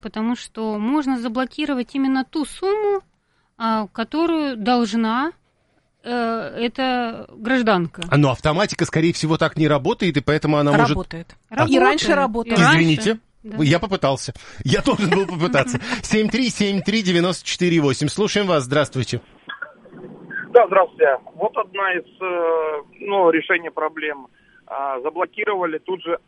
потому что можно заблокировать именно ту сумму, которую должна эта гражданка. Но автоматика, скорее всего, так не работает, и поэтому она может... Работает. И раньше работала. Извините. Да. Я попытался. Я должен был попытаться. 7373948. Слушаем вас. Здравствуйте. Да, здравствуйте. Вот одна из решений проблем. Заблокировали тут же...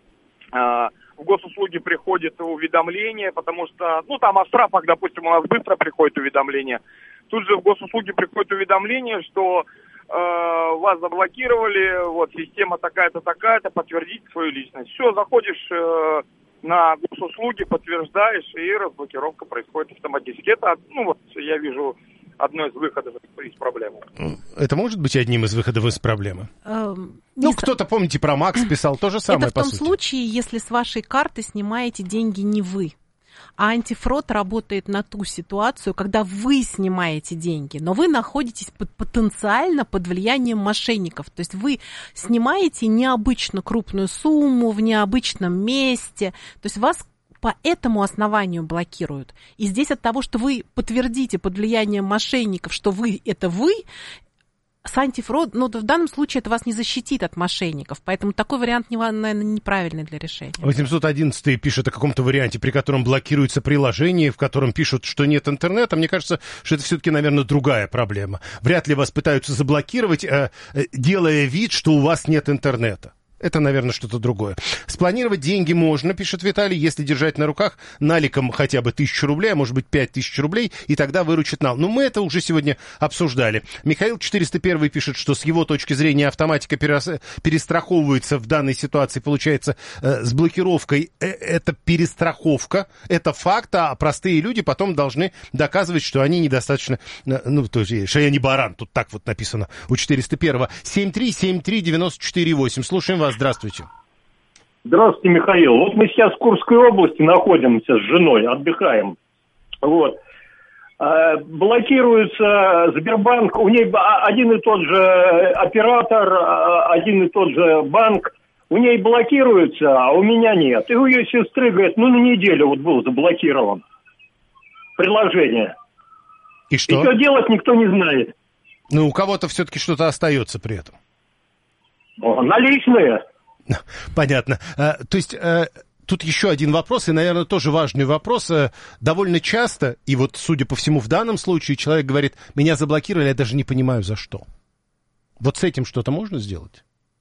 В госуслуги приходит уведомление, потому что, там о штрафах, допустим, у нас быстро приходит уведомление. Тут же в госуслуги приходит уведомление, что вас заблокировали, вот система такая-то, такая-то, подтвердите свою личность. Все, заходишь на госуслуги, подтверждаешь, и разблокировка происходит автоматически. Это, я вижу, одно из выходов из проблемы. Это может быть одним из выходов из проблемы? Кто-то, помните, про Макс писал, то же самое, по сути. Это в том случае, если с вашей карты снимаете деньги не вы. А антифрод работает на ту ситуацию, когда вы снимаете деньги, но вы находитесь потенциально под влиянием мошенников. То есть вы снимаете необычно крупную сумму в необычном месте. То есть вас по этому основанию блокируют. И здесь от того, что вы подтвердите под влиянием мошенников, что вы – это вы, с антифрод, в данном случае это вас не защитит от мошенников, поэтому такой вариант, наверное, неправильный для решения. 811 пишет о каком-то варианте, при котором блокируется приложение, в котором пишут, что нет интернета. Мне кажется, что это все-таки, наверное, другая проблема. Вряд ли вас пытаются заблокировать, делая вид, что у вас нет интернета. Это, наверное, что-то другое. Спланировать деньги можно, пишет Виталий, если держать на руках наликом хотя бы 1000 рублей, а может быть 5000 рублей, и тогда выручит нал. Но мы это уже сегодня обсуждали. Михаил 401 пишет, что с его точки зрения автоматика перестраховывается в данной ситуации, получается, с блокировкой. Это перестраховка, это факт, а простые люди потом должны доказывать, что они недостаточно, то есть, что я не баран, тут так вот написано у 401. 7373948. Слушаем вас. Здравствуйте. Здравствуйте, Михаил. Вот мы сейчас в Курской области находимся с женой, отдыхаем. Вот. Блокируется Сбербанк, у ней один и тот же оператор, один и тот же банк, у ней блокируется, а у меня нет. И у ее сестры, говорит, на неделю вот был заблокирован приложение. И что? И что делать, никто не знает. У кого-то все-таки что-то остается при этом. Наличные. Понятно. То есть тут еще один вопрос, и, наверное, тоже важный вопрос. Довольно часто, и вот, судя по всему, в данном случае человек говорит, меня заблокировали, я даже не понимаю, за что. Вот с этим что-то можно сделать?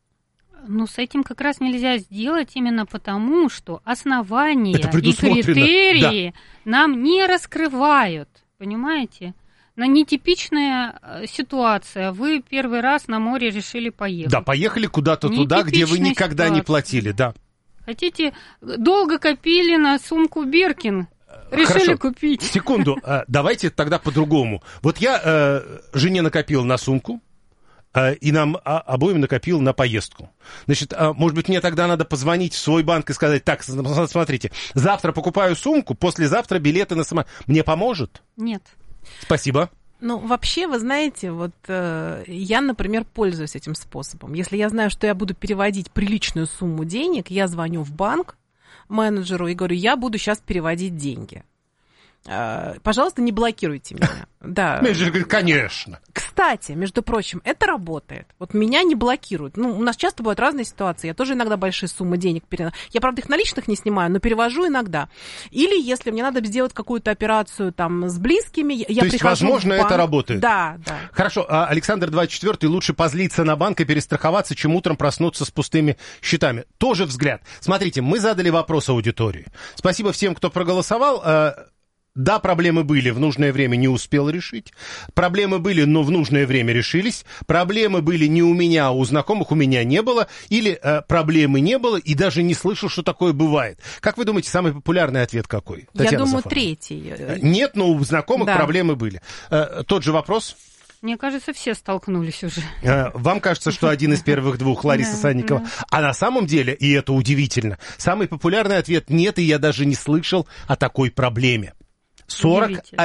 С этим как раз нельзя сделать именно потому, что основания и критерии нам не раскрывают, понимаете? Нетипичная ситуация. Вы первый раз на море решили поехать. Да, поехали куда-то туда, где вы никогда не платили, да. Хотите, долго копили на сумку Биркин, решили купить. Секунду, давайте тогда по-другому. Вот я жене накопил на сумку, и нам обоим накопил на поездку. Значит, может быть, мне тогда надо позвонить в свой банк и сказать, так, смотрите, завтра покупаю сумку, послезавтра билеты на самолет. Мне поможет? Нет. Спасибо. Вообще, вы знаете, я, например, пользуюсь этим способом. Если я знаю, что я буду переводить приличную сумму денег, я звоню в банк менеджеру и говорю, я буду сейчас переводить деньги. Пожалуйста, не блокируйте меня. Да. Менеджер говорит, конечно. Кстати, между прочим, это работает. Вот меня не блокируют. У нас часто бывают разные ситуации. Я тоже иногда большие суммы денег Я, правда, их наличных не снимаю, но перевожу иногда. Или если мне надо сделать какую-то операцию с близкими, я прихожу. То есть, возможно, это работает? Да. Хорошо. Александр 24, лучше позлиться на банк и перестраховаться, чем утром проснуться с пустыми счетами. Тоже взгляд. Смотрите, мы задали вопрос аудитории. Спасибо всем, кто проголосовал. Да, проблемы были, в нужное время не успел решить. Проблемы были, но в нужное время решились. Проблемы были не у меня, а у знакомых у меня не было. Или проблемы не было, и даже не слышал, что такое бывает. Как вы думаете, самый популярный ответ какой? Я думаю, третий. Нет, но у знакомых проблемы были. Тот же вопрос? Мне кажется, все столкнулись уже. Вам кажется, что один из первых двух, Лариса Санникова. А на самом деле, и это удивительно, самый популярный ответ нет, и я даже не слышал о такой проблеме.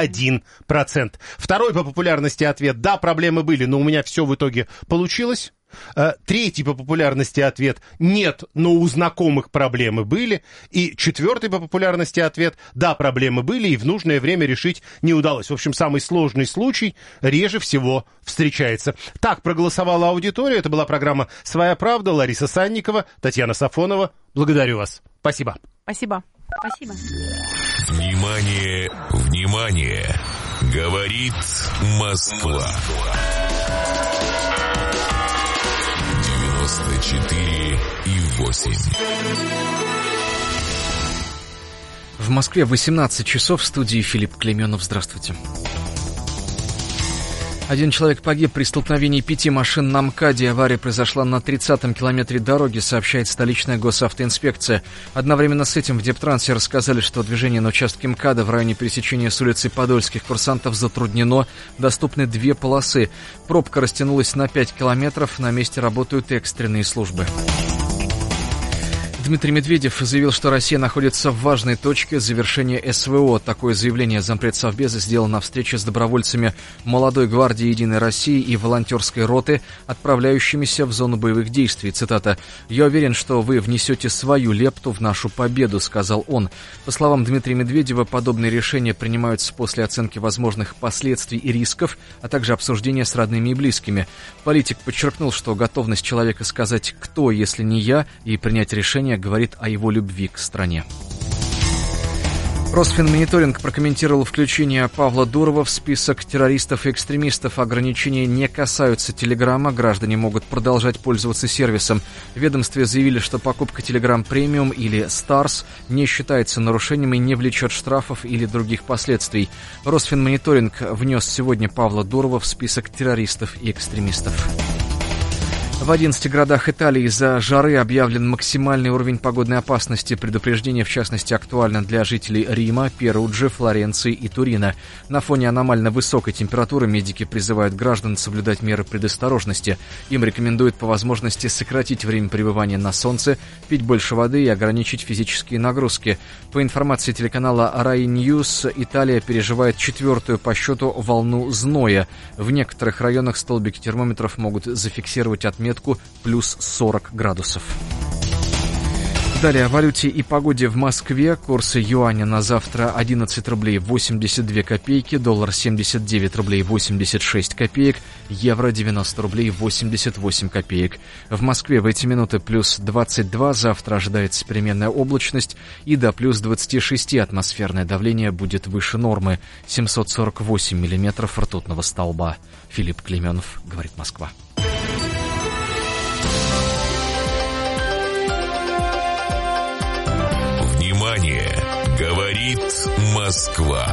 41%. Второй по популярности ответ: да, проблемы были, но у меня все в итоге получилось. Третий по популярности ответ «нет, но у знакомых проблемы были». И четвертый по популярности ответ «да, проблемы были, и в нужное время решить не удалось». В общем, самый сложный случай реже всего встречается. Так проголосовала аудитория. Это была программа «Своя правда». Лариса Санникова, Татьяна Сафонова. Благодарю вас. Спасибо. Спасибо. Спасибо. Внимание, внимание! Говорит Москва. 94,8. В Москве 18 часов. В студии Филипп Клейменов. Здравствуйте. Один человек погиб при столкновении 5 машин на МКАДе. Авария произошла на 30-м километре дороги, сообщает столичная госавтоинспекция. Одновременно с этим в Дептрансе рассказали, что движение на участке МКАДа в районе пересечения с улицей Подольских курсантов затруднено. Доступны 2 полосы. Пробка растянулась на 5 километров. На месте работают экстренные службы. Дмитрий Медведев заявил, что Россия находится в важной точке завершения СВО. Такое заявление зампред Совбеза сделал на встрече с добровольцами Молодой гвардии Единой России и волонтерской роты, отправляющимися в зону боевых действий. Цитата: «Я уверен, что вы внесете свою лепту в нашу победу», — сказал он. По словам Дмитрия Медведева, подобные решения принимаются после оценки возможных последствий и рисков, а также обсуждения с родными и близкими. Политик подчеркнул, что готовность человека сказать «кто, если не я» и принять решение говорит о его любви к стране. Росфинмониторинг прокомментировал включение Павла Дурова в список террористов и экстремистов. Ограничения не касаются Телеграма, граждане могут продолжать пользоваться сервисом. В ведомстве заявили, что покупка Телеграм Премиум или Старс не считается нарушением и не влечет штрафов или других последствий. Росфинмониторинг внес сегодня Павла Дурова в список террористов и экстремистов. В 11 городах Италии из-за жары объявлен максимальный уровень погодной опасности. Предупреждение, в частности, актуально для жителей Рима, Перуджи, Флоренции и Турина. На фоне аномально высокой температуры медики призывают граждан соблюдать меры предосторожности. Им рекомендуют по возможности сократить время пребывания на солнце, пить больше воды и ограничить физические нагрузки. По информации телеканала Rai News, Италия переживает 4-ю по счету волну зноя. В некоторых районах столбики термометров могут зафиксировать отметку плюс 40 градусов. Далее о валюте и погоде в Москве. Курсы юаня на завтра 11 рублей 82 копейки, доллар 79 рублей 86 копеек, евро 90 рублей 88 копеек. В Москве в эти минуты плюс 22, завтра ожидается переменная облачность и до плюс 26 атмосферное давление будет выше нормы. 748 миллиметров ртутного столба. Филипп Клейменов, говорит Москва. Внимание! Говорит Москва.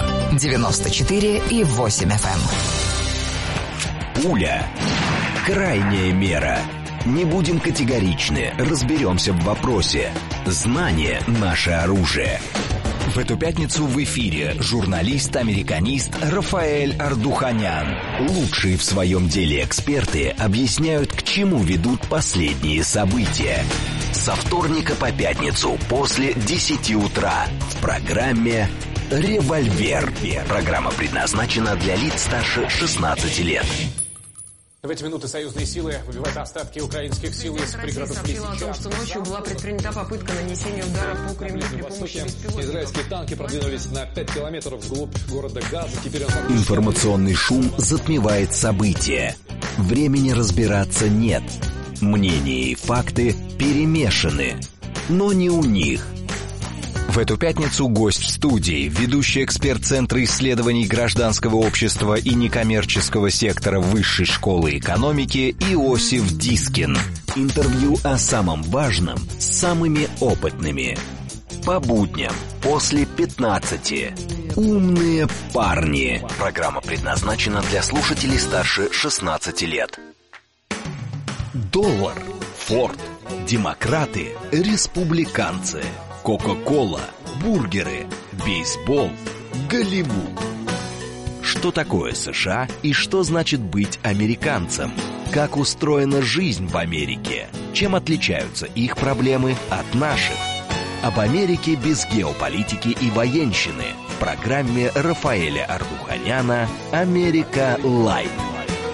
94,8 FM. Пуля. Крайняя мера. Не будем категоричны, разберемся в вопросе. Знание – наше оружие. В эту пятницу в эфире журналист-американист Рафаэль Ардуханян. Лучшие в своем деле эксперты объясняют, к чему ведут последние события. Со вторника по пятницу после 10 утра в программе «Револьвер». Программа предназначена для лиц старше 16 лет. В эти минуты союзные силы выбивают остатки украинских сил из пригородов Лисичанска. О том, что ночью была предпринята попытка нанесения удара по Кремлю при помощи беспилотников. Израильские танки продвинулись на 5 километров вглубь города Газа. Теперь Информационный шум затмевает события. Времени разбираться нет. Мнения и факты перемешаны. Но не у них. В эту пятницу гость в студии, ведущий эксперт Центра исследований гражданского общества и некоммерческого сектора Высшей школы экономики Иосиф Дискин. Интервью о самом важном с самыми опытными. По будням после 15. Умные парни. Программа предназначена для слушателей старше 16 лет. Доллар, Форд, демократы, республиканцы. Кока-кола, бургеры, бейсбол, Голливуд. Что такое США и что значит быть американцем? Как устроена жизнь в Америке? Чем отличаются их проблемы от наших? Об Америке без геополитики и военщины в программе Рафаэля Ардуханяна «Америка Лайв».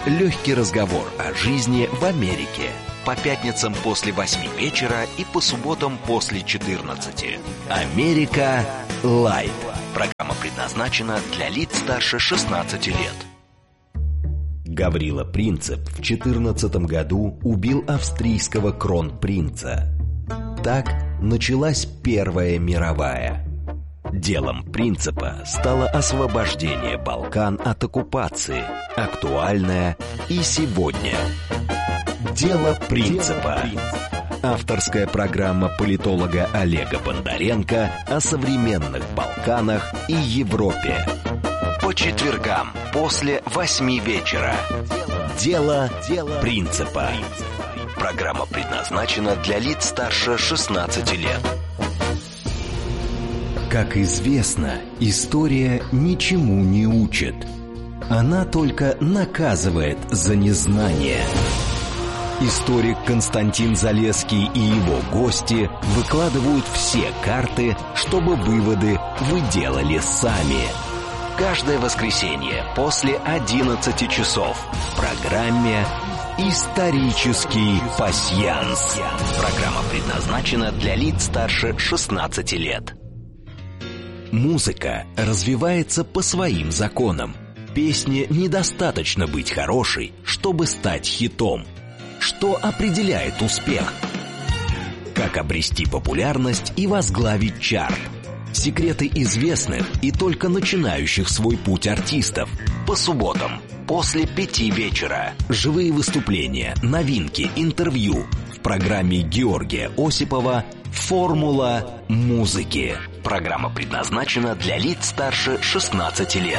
легкий разговор о жизни в Америке. По пятницам после 8 вечера и по субботам после 14. «Америка Лайт». Программа предназначена для лиц старше 16 лет. Гаврила Принцип в 14 году убил австрийского кронпринца. Так началась Первая мировая. Делом Принципа стало освобождение Балкан от оккупации, актуальное и сегодня. Дело Принципа. Авторская программа политолога Олега Бондаренко о современных Балканах и Европе. По четвергам после 8 вечера. Дело Принципа. Программа предназначена для лиц старше 16 лет. Как известно, история ничему не учит. Она только наказывает за незнание. Историк Константин Залесский и его гости выкладывают все карты, чтобы выводы вы делали сами. Каждое воскресенье после 11 часов в программе «Исторический пасьянс». Программа предназначена для лиц старше 16 лет. Музыка развивается по своим законам. Песне недостаточно быть хорошей, чтобы стать хитом. Что определяет успех? Как обрести популярность и возглавить чарт? Секреты известных и только начинающих свой путь артистов. По субботам после 5 вечера. Живые выступления, новинки, интервью. В программе Георгия Осипова «Формула музыки». Программа предназначена для лиц старше 16 лет.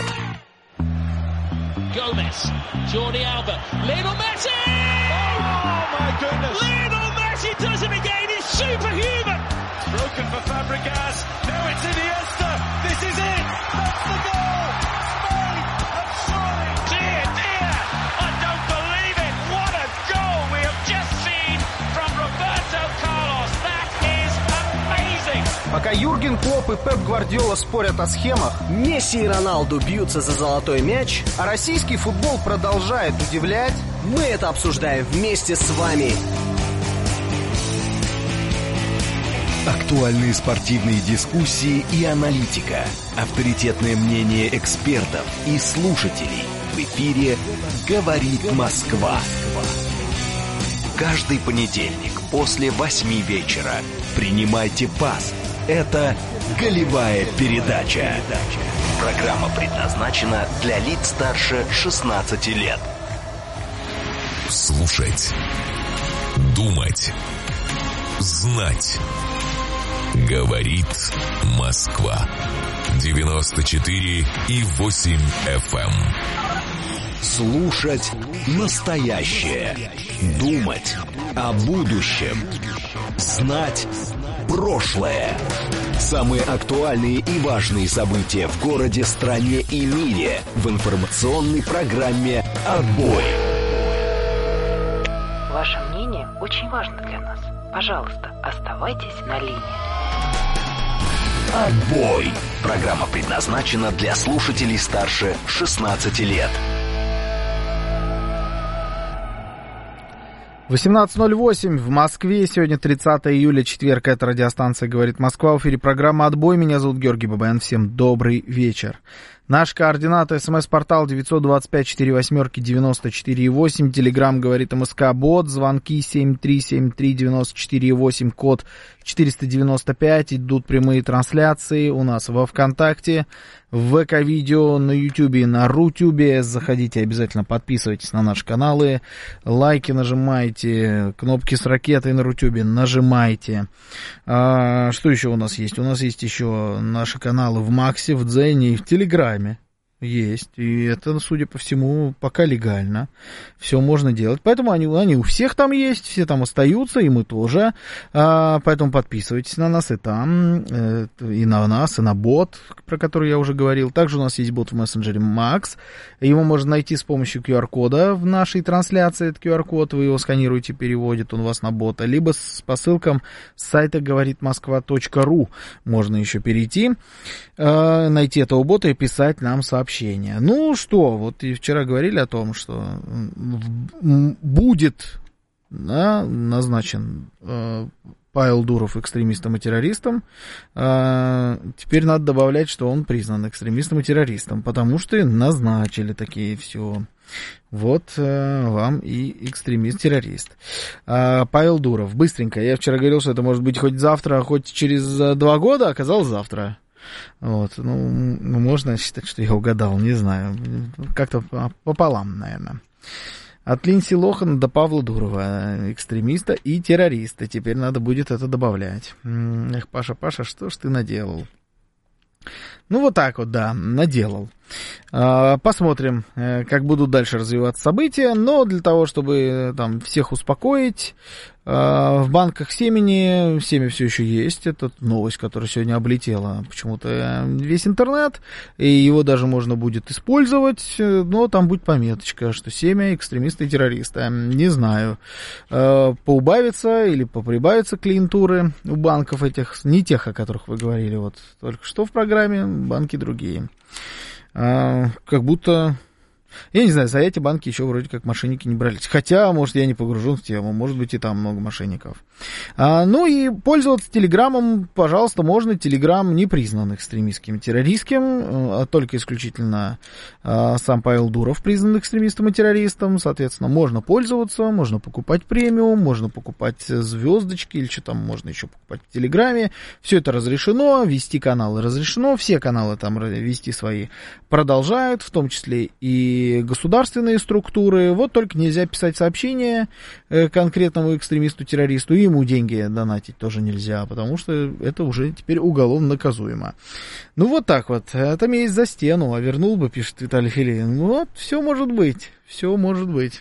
Gomez, Jordi Alba, Lionel Messi! Oh my goodness! Lionel Messi does it again, he's superhuman! Broken for Fabregas, now it's Iniesta, this is it! That's the goal! Spain have scored! Dear, dear, I don't believe it! What a goal we have just seen from Roberto Carlos! That is amazing! Пока Юрген Клопп и Пеп Гвардиола спорят о схемах, Месси и Роналду бьются за золотой мяч, а российский футбол продолжает удивлять, мы это обсуждаем вместе с вами. Актуальные спортивные дискуссии и аналитика. Авторитетное мнение экспертов и слушателей. В эфире «Говорит Москва». Каждый понедельник после 8 вечера. Принимайте пас. Это «Голевая передача». Программа предназначена для лиц старше 16 лет. Слушать. Думать. Знать. Говорит Москва. 94,8 FM. Слушать настоящее. Думать о будущем. Знать прошлое. Самые актуальные и важные события в городе, стране и мире в информационной программе «Отбой». Ваше мнение очень важно для нас. Пожалуйста, оставайтесь на линии. «Отбой». Программа предназначена для слушателей старше 16 лет. 18:08 в Москве. Сегодня 30 июля, четверг. Это радиостанция «Говорит Москва». В эфире программа «Отбой». Меня зовут Георгий Бабаян. Всем добрый вечер. Наши координаты: СМС-портал 925-48-94-8, Телеграм «Говорит МСК», бот, звонки 7373-94-8, код 495, идут прямые трансляции у нас во ВКонтакте, в ВК-видео, на Ютубе, на Рутюбе. Заходите, обязательно подписывайтесь на наши каналы, лайки нажимайте, кнопки с ракетой на Рутюбе нажимайте. Что еще у нас есть? У нас есть еще наши каналы в Максе, в Дзене и в Телеграме. Есть, и это, судя по всему, пока легально. Все можно делать. Поэтому они у всех там есть, все там остаются, и мы тоже. Поэтому подписывайтесь на нас и там, и на нас, и на бот, про который я уже говорил. Также у нас есть бот в мессенджере Max. Его можно найти с помощью QR-кода в нашей трансляции. Этот QR-код вы его сканируете, переводит он вас на бота. Либо по ссылкам с сайта говоритмосква.ру можно еще перейти, найти этого бота и писать нам сообщение. сообщения. Ну что, вот и вчера говорили о том, что будет назначен Павел Дуров экстремистом и террористом. Теперь надо добавлять, что он признан экстремистом и террористом, потому что назначили такие все. Вот вам и экстремист-террорист. Павел Дуров. Быстренько. Я вчера говорил, что это может быть хоть завтра, хоть через 2 года. Оказалось, завтра. Вот. Ну, можно считать, что я угадал. Не знаю. Как-то пополам, наверное. От Линдси Лохан до Павла Дурова, экстремиста и террориста. Теперь надо будет это добавлять. Эх, Паша, что ж ты наделал? Ну, вот так вот, да, наделал. Посмотрим, как будут дальше развиваться события. Но для того, чтобы там всех успокоить, в банках семя все еще есть. Это новость, которая сегодня облетела почему-то весь интернет. И его даже можно будет использовать. Но там будет пометочка, что семя экстремиста и террориста. Не знаю, поубавится или поприбавится клиентуры у банков этих. Не тех, о которых вы говорили вот только что в программе. Банки другие. Как будто, я не знаю, за эти банки еще вроде как мошенники не брались. Хотя, может, я не погружен в тему, может быть, и там много мошенников. Ну и пользоваться Телеграмом, пожалуйста, можно. Телеграм не признан экстремистским и террористским, а только исключительно сам Павел Дуров признан экстремистом и террористом. Соответственно, можно пользоваться, можно покупать премиум, можно покупать звездочки или что там можно еще покупать в Телеграме. Все это разрешено, вести каналы разрешено, все каналы там вести свои продолжают, в том числе и государственные структуры. Вот только нельзя писать сообщения конкретному экстремисту-террористу, и ему деньги донатить тоже нельзя, потому что это уже теперь уголовно наказуемо. Ну, вот так вот. Это месть за стену, а вернул бы, пишет Виталий Филин. Вот, все может быть, все может быть.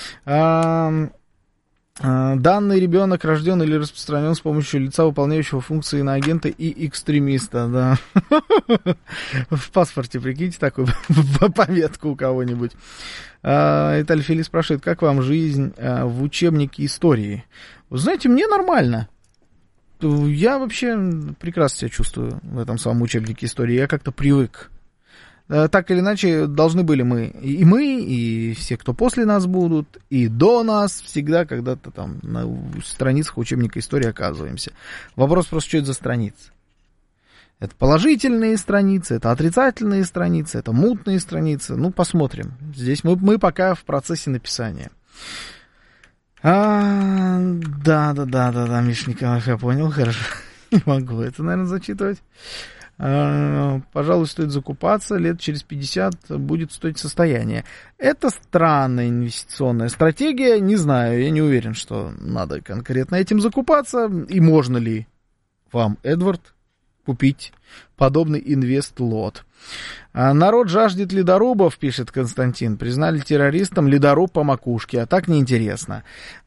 Данный ребенок рожден или распространен с помощью лица, выполняющего функции иноагента и экстремиста, да. В паспорте, прикиньте, такую пометку у кого-нибудь. Виталий Филин спрашивает, как вам жизнь в учебнике истории? Вы знаете, мне нормально. Я вообще прекрасно себя чувствую в этом самом учебнике истории. Я как-то привык. Так или иначе, должны были мы, и все, кто после нас будут, и до нас, всегда когда-то там на страницах учебника истории оказываемся. Вопрос просто, что это за страницы? Это положительные страницы, это отрицательные страницы, это мутные страницы. Ну, посмотрим. Здесь мы пока в процессе написания. Да, Миша Николаев, я понял, хорошо. Не могу это, наверное, зачитывать. Пожалуй, стоит закупаться, лет через 50 будет стоить состояние. Это странная инвестиционная стратегия, не знаю, я не уверен, что надо конкретно этим закупаться. И можно ли вам, Эдвард, купить подобный инвест-лот? Народ жаждет ледорубов, пишет Константин. Признали террористом, ледоруб по макушке, а так неинтересно.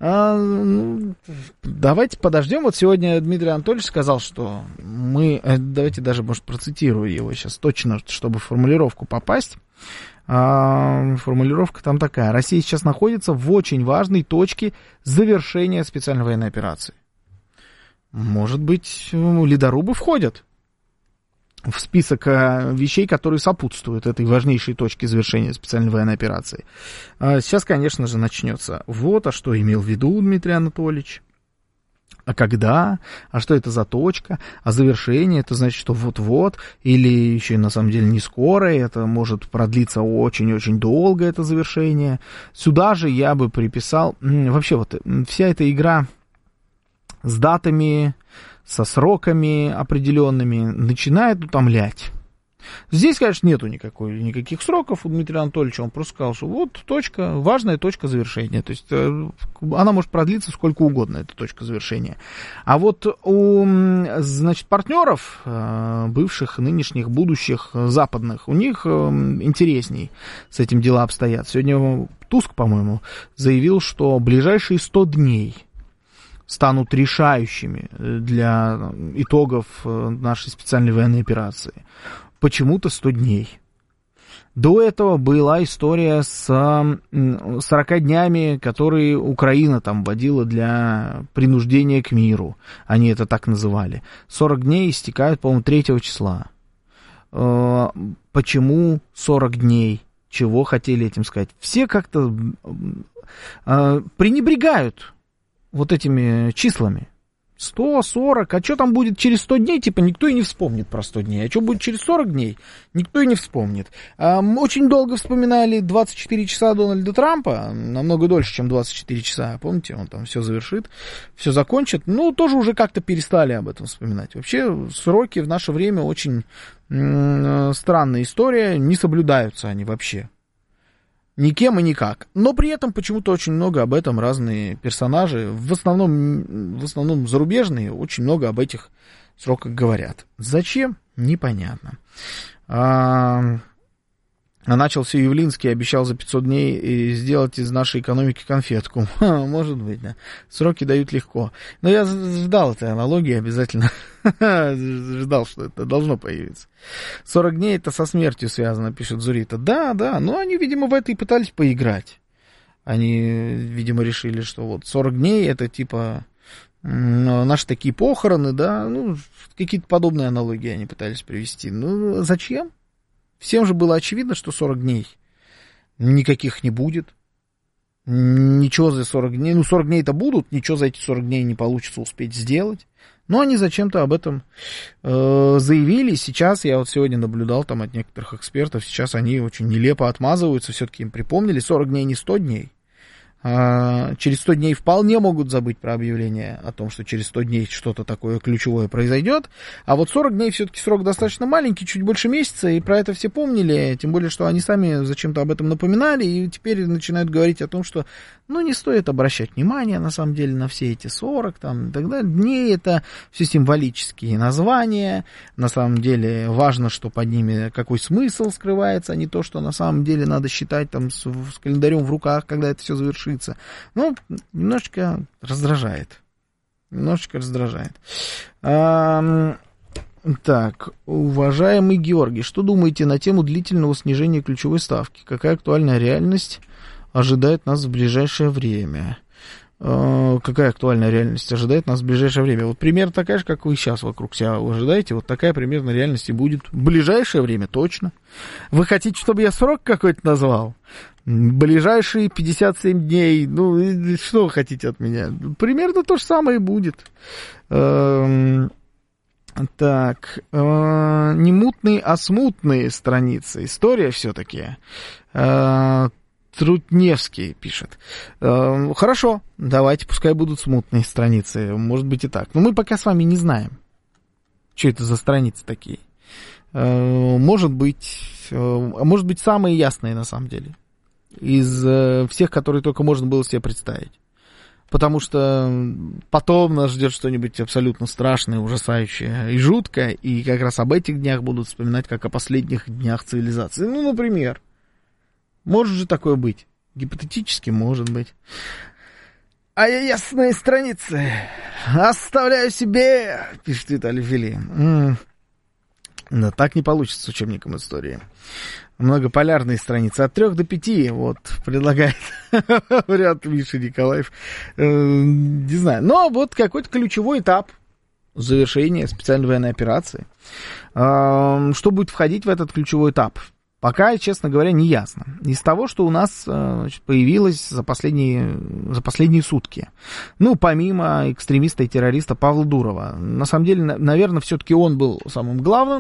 Давайте подождем. Вот сегодня Дмитрий Анатольевич сказал, что давайте даже, может, процитирую его сейчас точно, чтобы в формулировку попасть. Формулировка там такая. Россия сейчас находится в очень важной точке завершения специальной военной операции. Может быть, ледорубы входят в список вещей, которые сопутствуют этой важнейшей точке завершения специальной военной операции. Сейчас, конечно же, начнется. Вот, а что имел в виду Дмитрий Анатольевич? А когда? А что это за точка? А завершение? Это значит, что вот-вот? Или еще на самом деле не скоро? Это может продлиться очень-очень долго, это завершение. Сюда же я бы приписал... Вообще, вот вся эта игра с датами, со сроками определенными начинает утомлять. Здесь, конечно, нету никаких сроков у Дмитрия Анатольевича. Он просто сказал, что вот точка, важная точка завершения. То есть она может продлиться сколько угодно, эта точка завершения. А вот у, значит, партнеров, бывших, нынешних, будущих, западных, у них интересней с этим дела обстоят. Сегодня Туск, по-моему, заявил, что ближайшие 100 дней станут решающими для итогов нашей специальной военной операции. Почему-то 100 дней. До этого была история с 40 днями, которые Украина там вводила для принуждения к миру. Они это так называли. 40 дней истекают, по-моему, 3 числа. почему 40 дней, чего хотели этим сказать. Все как-то пренебрегают вот этими числами. 100, 40, а что там будет через 100 дней, типа никто и не вспомнит про 100 дней. А что будет через 40 дней, никто и не вспомнит. Очень долго вспоминали 24 часа Дональда Трампа, намного дольше, чем 24 часа. Помните, он там все завершит, все закончит. Ну, тоже уже как-то перестали об этом вспоминать. Вообще, сроки в наше время очень странная история, не соблюдаются они вообще. Никем и никак. Но при этом почему-то очень много об этом разные персонажи, в основном зарубежные, очень много об этих сроках говорят. Зачем? Непонятно. Начался Явлинский, обещал за 500 дней сделать из нашей экономики конфетку. Может быть, да. Сроки дают легко. Но я ждал этой аналогии обязательно. Ждал, что это должно появиться. 40 дней это со смертью связано, пишет Зурита. Да, но они, видимо, в это и пытались поиграть. Они, видимо, решили, что вот 40 дней это типа наши такие похороны, да, ну, какие-то подобные аналогии они пытались привести. Ну, зачем? Всем же было очевидно, что 40 дней никаких не будет. Ничего за 40 дней. Ну, 40 дней-то будут, ничего за эти 40 дней не получится успеть сделать. Но они зачем-то об этом заявили. Сейчас, я вот сегодня наблюдал там от некоторых экспертов, сейчас они очень нелепо отмазываются, все-таки им припомнили. 40 дней не 100 дней. Через 100 дней вполне могут забыть про объявление о том, что через 100 дней что-то такое ключевое произойдет. А вот 40 дней все-таки срок достаточно маленький, чуть больше месяца, и про это все помнили. Тем более, что они сами зачем-то об этом напоминали, и теперь начинают говорить о том, что не стоит обращать внимание, на самом деле, на все эти 40 там, и так далее. Дней это все символические названия. На самом деле важно, что под ними какой смысл скрывается, а не то, что на самом деле надо считать там с календарем в руках, когда это все завершится. Ну, немножечко раздражает. Так, уважаемый Георгий, что думаете на тему длительного снижения ключевой ставки? Какая актуальная реальность ожидает нас в ближайшее время? Какая актуальная реальность ожидает нас в ближайшее время? Вот примерно такая же, как вы сейчас вокруг себя ожидаете, вот такая примерно реальность и будет в ближайшее время, точно. Вы хотите, чтобы я срок какой-то назвал? Ближайшие 57 дней, ну, что вы хотите от меня? Примерно то же самое и будет. Так, не мутные, а смутные страницы. История все-таки. Трутневский пишет. Хорошо, давайте, пускай будут смутные страницы. Может быть и так. Но мы пока с вами не знаем, что это за страницы такие. Может быть, самые ясные на самом деле. Из всех, которые только можно было себе представить. Потому что потом нас ждет что-нибудь абсолютно страшное, ужасающее и жуткое. И как раз об этих днях будут вспоминать, как о последних днях цивилизации. Ну, например. Может же такое быть? Гипотетически может быть. А я ясные страницы оставляю себе, пишет Виталий Фили. Да, так не получится с учебником истории. Многополярные страницы от 3 до 5, вот, предлагает вариант Миша Николаев. Не знаю, но вот какой-то ключевой этап завершения специальной военной операции. Что будет входить в этот ключевой этап? Пока, честно говоря, не ясно. Из того, что у нас появилось за последние сутки. Ну, помимо экстремиста и террориста Павла Дурова. На самом деле, наверное, все-таки он был самой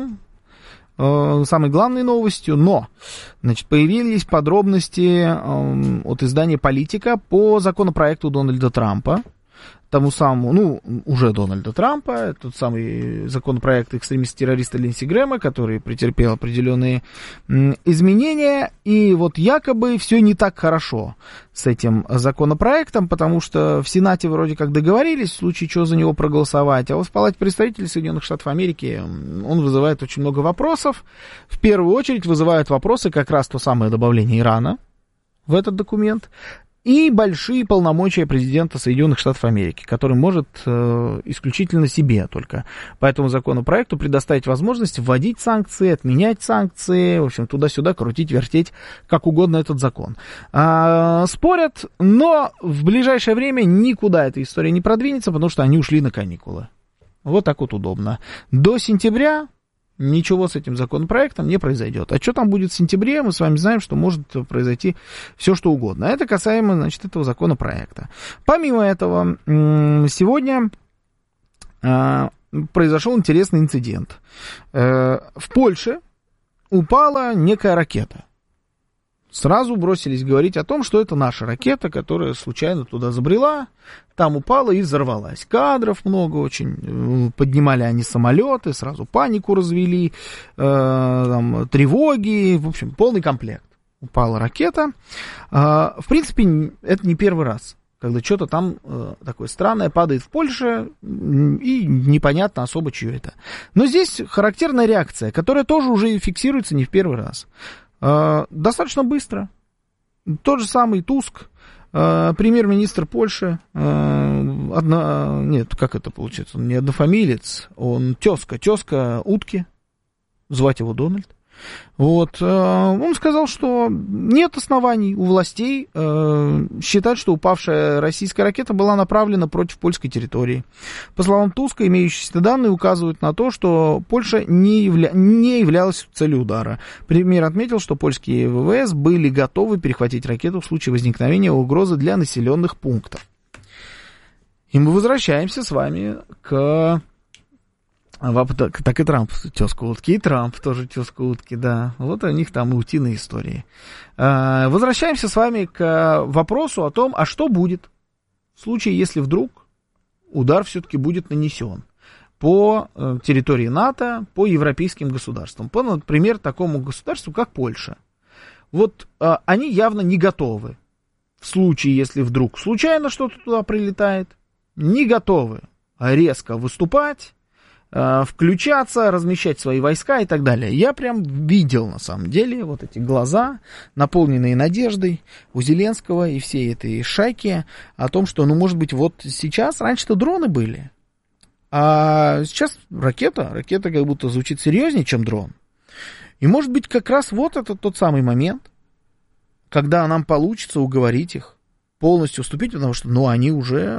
главной новостью. Но, значит, появились подробности от издания «Политика» по законопроекту Дональда Трампа. Тому самому, уже Дональда Трампа, тот самый законопроект экстремиста-террориста Линдси Грэма, который претерпел определенные изменения, и вот якобы все не так хорошо с этим законопроектом, потому что в Сенате вроде как договорились, в случае чего за него проголосовать, а вот в Палате представителей Соединенных Штатов Америки он вызывает очень много вопросов. В первую очередь вызывают вопросы как раз то самое добавление Ирана в этот документ, и большие полномочия президента Соединенных Штатов Америки, который может исключительно себе только по этому законопроекту предоставить возможность вводить санкции, отменять санкции, в общем, туда-сюда крутить, вертеть, как угодно этот закон. Спорят, но в ближайшее время никуда эта история не продвинется, потому что они ушли на каникулы. Вот так вот удобно. До сентября ничего с этим законопроектом не произойдет. А что там будет в сентябре, мы с вами знаем, что может произойти все, что угодно. Это касаемо, значит, этого законопроекта. Помимо этого, сегодня произошел интересный инцидент. В Польше упала некая ракета. Сразу бросились говорить о том, что это наша ракета, которая случайно туда забрела, там упала и взорвалась. Кадров много очень, поднимали они самолеты, сразу панику развели, там, тревоги, в общем, полный комплект. Упала ракета. В принципе, это не первый раз, когда что-то там такое странное падает в Польше, и непонятно особо, чье это. Но здесь характерная реакция, которая тоже уже фиксируется не в первый раз. Достаточно быстро. Тот же самый Туск, премьер-министр Польши, нет, как это получается, он не однофамилец, он тезка утки, звать его Дональд. Вот, он сказал, что нет оснований у властей считать, что упавшая российская ракета была направлена против польской территории. По словам Туска, имеющиеся данные указывают на то, что Польша не являлась целью удара. Премьер отметил, что польские ВВС были готовы перехватить ракету в случае возникновения угрозы для населенных пунктов. И мы возвращаемся с вами к... Так и Трамп тезка утки, и Трамп тоже тезка утки, да. Вот у них там и утиные истории. Возвращаемся с вами к вопросу о том, а что будет в случае, если вдруг удар все-таки будет нанесен по территории НАТО, по европейским государствам, по, например, такому государству, как Польша. Вот они явно не готовы в случае, если вдруг случайно что-то туда прилетает, не готовы резко выступать, включаться, размещать свои войска и так далее. Я прям видел, на самом деле, вот эти глаза, наполненные надеждой у Зеленского и всей этой шайки о том, что, ну, может быть, вот сейчас, раньше-то дроны были, а сейчас ракета как будто звучит серьезнее, чем дрон. И, может быть, как раз вот это тот самый момент, когда нам получится уговорить их полностью уступить, потому что, ну, они уже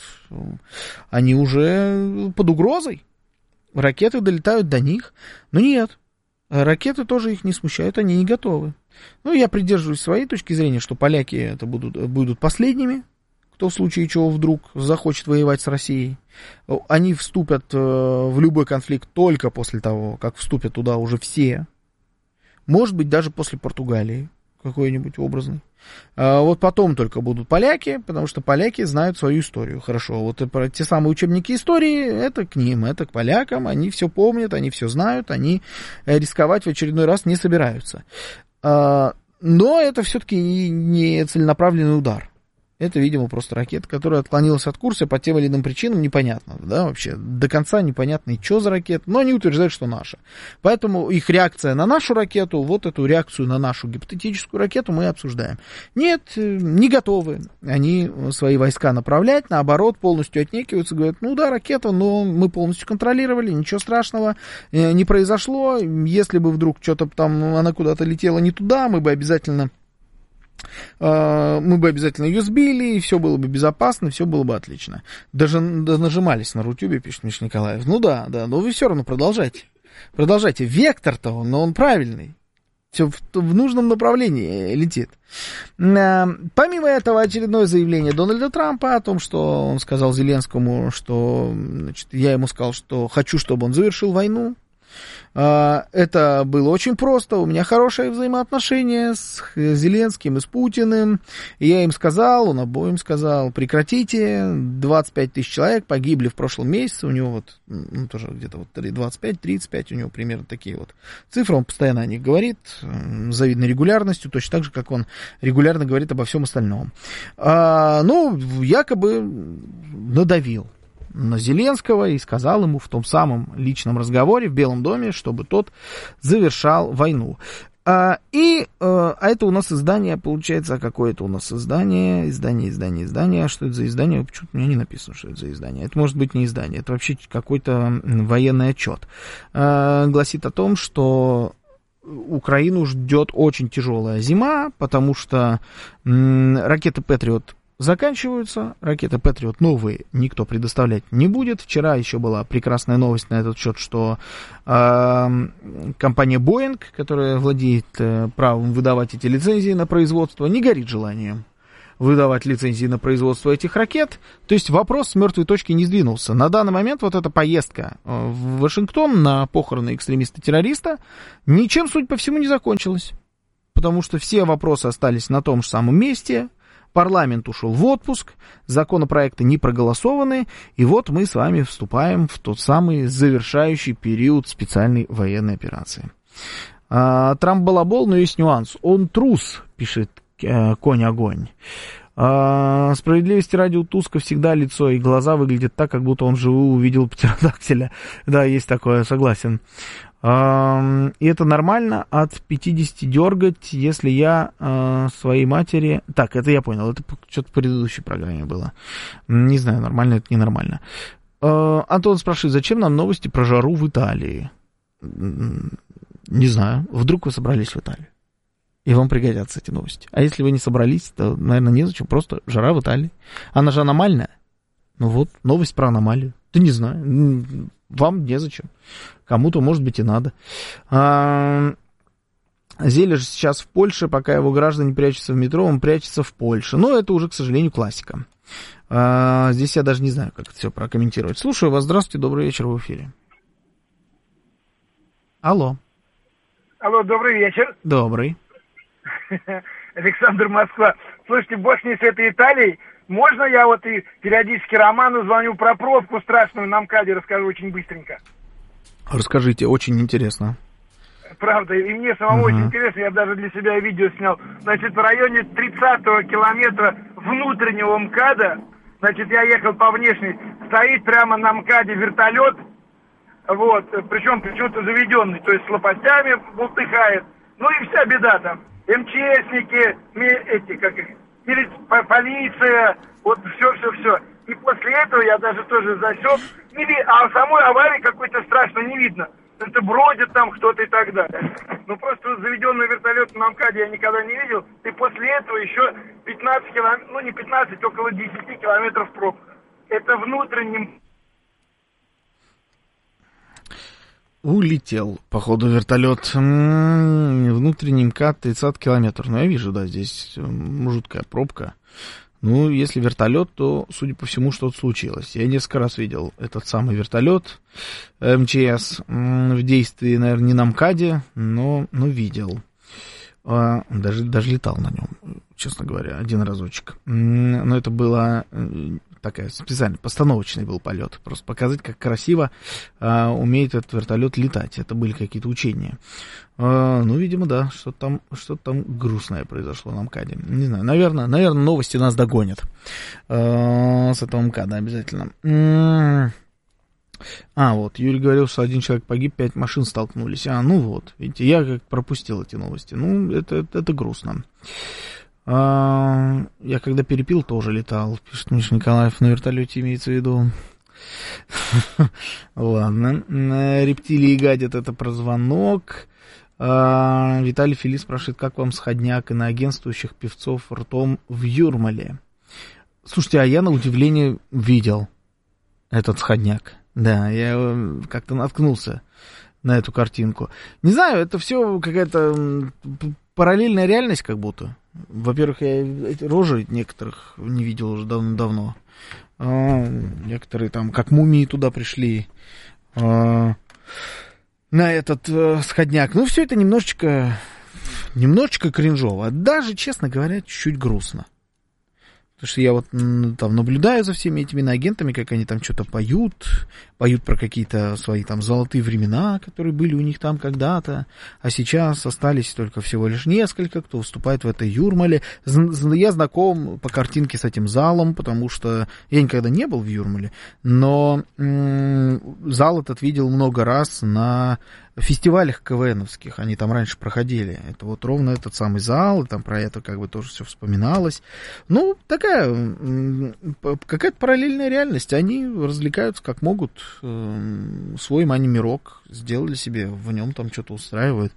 под угрозой. Ракеты долетают до них, но нет, ракеты тоже их не смущают, они не готовы. Ну, я придерживаюсь своей точки зрения, что поляки это будут последними, кто в случае чего вдруг захочет воевать с Россией. Они вступят в любой конфликт только после того, как вступят туда уже все. Может быть, даже после Португалии какой-нибудь образный. Вот потом только будут поляки, потому что поляки знают свою историю хорошо. Вот те самые учебники истории, это к ним, это к полякам, они все помнят, они все знают, они рисковать в очередной раз не собираются. Но это все-таки не целенаправленный удар. Это, видимо, просто ракета, которая отклонилась от курса по тем или иным причинам, непонятно, да, вообще, до конца непонятно, и что за ракета, но они утверждают, что наша. Поэтому их реакция на нашу ракету, вот эту реакцию на нашу гипотетическую ракету мы обсуждаем. Нет, не готовы они свои войска направлять, наоборот, полностью отнекиваются, говорят, ну да, ракета, но мы полностью контролировали, ничего страшного не произошло, если бы вдруг что-то там, она куда-то летела не туда, мы бы обязательно ее сбили, и все было бы безопасно, все было бы отлично. Даже нажимались на Рутюбе, пишет Миша Николаев. Ну да, но вы все равно продолжайте. Вектор-то он правильный. Все в нужном направлении летит. Помимо этого, очередное заявление Дональда Трампа о том, что он сказал Зеленскому, что, значит, я ему сказал, что хочу, чтобы он завершил войну. Это было очень просто. У меня хорошие взаимоотношения с Зеленским и с Путиным. И я им сказал, он обоим сказал, прекратите. 25 тысяч человек погибли в прошлом месяце. У него тоже где-то 25-35 у него примерно такие вот цифры. Он постоянно о них говорит, с завидной регулярностью, точно так же, как он регулярно говорит обо всем остальном. Якобы надавил на Зеленского и сказал ему в том самом личном разговоре в Белом доме, чтобы тот завершал войну. А это у нас издание, получается, какое это у нас издание. Что это за издание? Почему-то у меня не написано, что это за издание. Это может быть не издание, это вообще какой-то военный отчет. Гласит о том, что Украину ждет очень тяжелая зима, потому что ракеты «Патриот» заканчиваются, ракеты Патриот новые никто предоставлять не будет. Вчера еще была прекрасная новость на этот счет, что компания Boeing, которая владеет правом выдавать эти лицензии на производство, не горит желанием выдавать лицензии на производство этих ракет. То есть вопрос с мертвой точки не сдвинулся. На данный момент вот эта поездка в Вашингтон на похороны экстремиста-террориста ничем, судя по всему, не закончилась. Потому что все вопросы остались на том же самом месте. Парламент ушел в отпуск, законопроекты не проголосованы, и вот мы с вами вступаем в тот самый завершающий период специальной военной операции. Трамп балабол, но есть нюанс. Он трус, пишет Конь-огонь. Справедливости ради, у Туска всегда лицо и глаза выглядят так, как будто он вживую увидел птеродактиля. Да, есть такое, согласен. И это нормально от 50 дергать, если я своей матери... Так, это я понял, это что-то в предыдущей программе было. Не знаю, нормально это, ненормально. Антон спрашивает, зачем нам новости про жару в Италии? Не знаю, вдруг вы собрались в Италию, и вам пригодятся эти новости. А если вы не собрались, то, наверное, незачем, просто жара в Италии. Она же аномальная. Ну вот, новость про аномалию. Да не знаю, вам незачем. Кому-то, может быть, и надо. Зелер сейчас в Польше, пока его граждане прячутся в метро, он прячется в Польше. Но это уже, к сожалению, классика. Здесь я даже не знаю, как это все прокомментировать. Слушаю вас, здравствуйте, добрый вечер, в эфире. Алло. Алло, добрый вечер. Добрый. Александр, Москва. Слушайте, бог с ней, с этой Италией. Можно я вот и периодически Роману звоню про пробку страшную на МКАДе, расскажу очень быстренько. Расскажите, очень интересно. Правда, и мне самому очень интересно, я даже для себя видео снял. Значит, в районе 30-го километра внутреннего МКАДа, значит, я ехал по внешней, стоит прямо на МКАДе вертолет, вот, причем почему-то заведенный, то есть с лопастями бултыхает. Ну и вся беда там. МЧСники, полиция, вот все. И после этого я даже тоже засек, а самой аварии какой-то страшно не видно. Это бродит там кто-то и так далее. Ну просто заведенный вертолет на МКАДе я никогда не видел. И после этого еще 15 километров, ну не 15, около 10 километров проб. Это внутренним... Улетел, походу, вертолет. Внутренний МКАД 30 километров. Ну, я вижу, да, здесь жуткая пробка. Ну, если вертолет, то, судя по всему, что-то случилось. Я несколько раз видел этот самый вертолет МЧС в действии, наверное, не на МКАДе, но видел. Даже летал на нем, честно говоря, один разочек. Но это было... такая специально, постановочный был полет. Просто показать, как красиво умеет этот вертолет летать. Это были какие-то учения. Ну, видимо, да, что-то там грустное произошло на МКАДе. Не знаю, наверное, новости нас догонят с этого МКАДа обязательно. Вот, Юрий говорил, что один человек погиб, 5 машин столкнулись. Ну вот, видите, я как пропустил эти новости. Ну, это грустно. Я когда перепил, тоже летал, пишет Миша Николаев, на вертолете имеется в виду. Ладно. Рептилии гадят, это про звонок. Виталий Филипп спрашивает, как вам сходняк иноагентствующих певцов ртом в Юрмале? Слушайте, а я на удивление видел этот сходняк. Да, я как-то наткнулся на эту картинку. Не знаю, это все какая-то параллельная реальность как будто. Во-первых, я эти рожи некоторых не видел уже давно. Некоторые там, как мумии, туда пришли на этот сходняк. Ну, все это немножечко кринжово. Даже, честно говоря, чуть-чуть грустно. Потому что я вот там наблюдаю за всеми этими иноагентами, как они там что-то поют про какие-то свои там золотые времена, которые были у них там когда-то, а сейчас остались только всего лишь несколько, кто выступает в этой Юрмале. Я знаком по картинке с этим залом, потому что я никогда не был в Юрмале, но зал этот видел много раз на фестивалях КВНовских, они там раньше проходили. Это вот ровно этот самый зал, и там про это как бы тоже все вспоминалось. Ну, такая какая-то параллельная реальность. Они развлекаются как могут, свой мани-мирок сделали себе, в нем там что-то устраивают.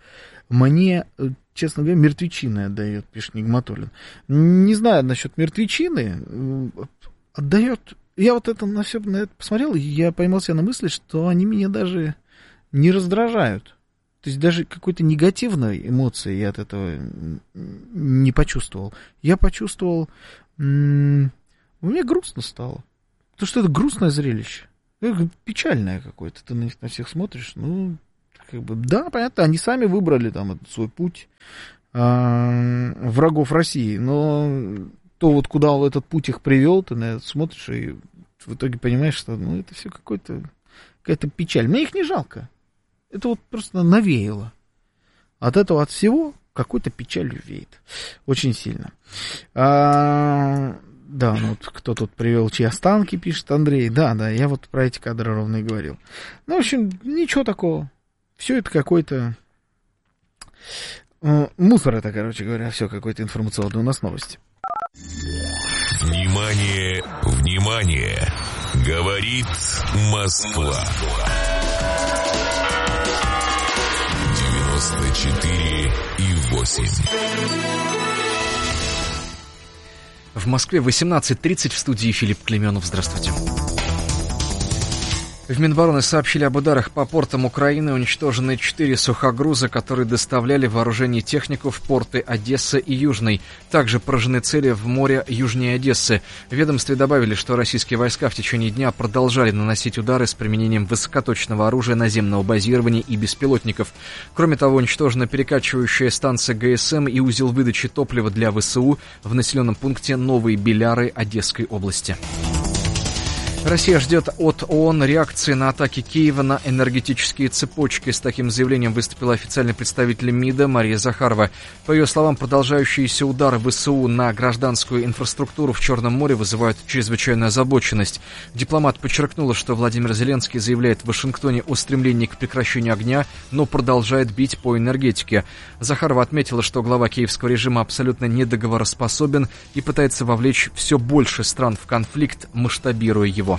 мне, честно говоря, мертвечины отдает, пишет Нигматуллин. Не знаю насчет мертвечины, отдает. Я вот это на все на это посмотрел, и я поймал себя на мысли, что они меня даже не раздражают. То есть даже какой-то негативной эмоции я от этого не почувствовал. Я почувствовал... мне грустно стало. Потому что это грустное зрелище. Печальное какое-то. Ты на всех смотришь, ну, как бы, да, понятно, они сами выбрали там этот свой путь врагов России. Но то вот куда этот путь их привел, ты на это смотришь и в итоге понимаешь, что ну, это все какая-то печаль. Мне их не жалко. Это вот просто навеяло. От этого, от всего, какой-то печалью веет. Очень сильно. Да, ну вот кто тут привел чьи останки, пишет Андрей. Да, я вот про эти кадры ровно и говорил. Ну, в общем, ничего такого. Все это какой-то... мусор это, короче говоря, все какой-то информационный. У нас новости. Внимание, внимание! Говорит Москва. 94,8. В Москве 18:30, в студии Филипп Клеменов. Здравствуйте. В Минобороны сообщили об ударах по портам Украины. Уничтожены 4 сухогруза, которые доставляли вооружение и технику в порты Одессы и Южной. Также поражены цели в море южнее Одессы. В ведомстве добавили, что российские войска в течение дня продолжали наносить удары с применением высокоточного оружия наземного базирования и беспилотников. Кроме того, уничтожена перекачивающая станция ГСМ и узел выдачи топлива для ВСУ в населенном пункте Новые Беляры Одесской области. Россия ждет от ООН реакции на атаки Киева на энергетические цепочки. С таким заявлением выступила официальный представитель МИДа Мария Захарова. По ее словам, продолжающиеся удары ВСУ на гражданскую инфраструктуру в Черном море вызывают чрезвычайную озабоченность. Дипломат подчеркнула, что Владимир Зеленский заявляет в Вашингтоне о стремлении к прекращению огня, но продолжает бить по энергетике. Захарова отметила, что глава киевского режима абсолютно недоговороспособен и пытается вовлечь все больше стран в конфликт, масштабируя его.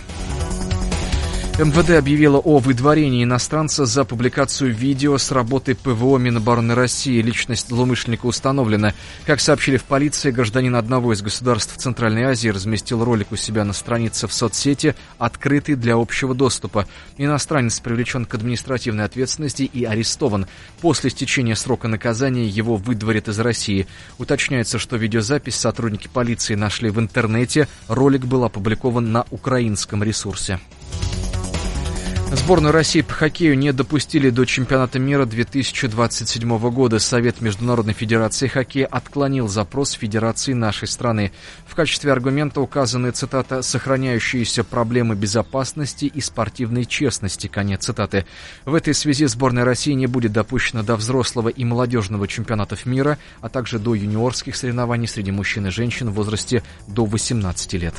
МВД объявило о выдворении иностранца за публикацию видео с работы ПВО Минобороны России. Личность злоумышленника установлена. Как сообщили в полиции, гражданин одного из государств Центральной Азии разместил ролик у себя на странице в соцсети, открытый для общего доступа. Иностранец привлечен к административной ответственности и арестован. После истечения срока наказания его выдворят из России. Уточняется, что видеозапись сотрудники полиции нашли в интернете. Ролик был опубликован на украинском ресурсе. Сборную России по хоккею не допустили до чемпионата мира 2027 года. Совет Международной Федерации хоккея отклонил запрос Федерации нашей страны. В качестве аргумента указаны, цитата, «сохраняющиеся проблемы безопасности и спортивной честности», конец цитаты. В этой связи сборная России не будет допущена до взрослого и молодежного чемпионатов мира, а также до юниорских соревнований среди мужчин и женщин в возрасте до 18 лет.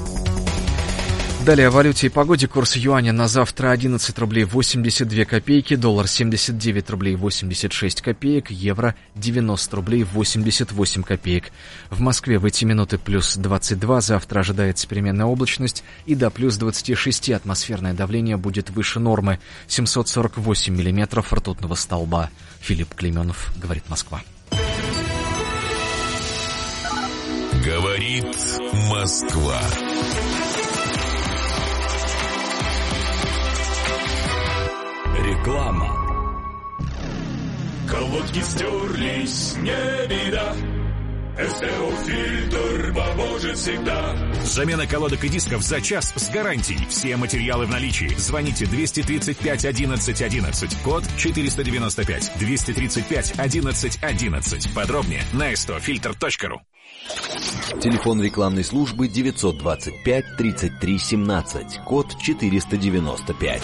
Далее о валюте и погоде. Курс юаня на завтра 11 рублей 82 копейки, доллар 79 рублей 86 копеек, евро 90 рублей 88 копеек. В Москве в эти минуты плюс 22, завтра ожидается переменная облачность и до плюс 26 атмосферное давление будет выше нормы. 748 миллиметров ртутного столба. Филипп Клеменов, говорит Москва. Говорит Москва. Реклама. Колодки стерлись, не беда. СТО-фильтр поможет всегда. Замена колодок и дисков за час с гарантией. Все материалы в наличии. Звоните 235 11 11. Код 495. 235 11 11. Подробнее на stofilter.ru. Телефон рекламной службы 925 33 17. Код 495.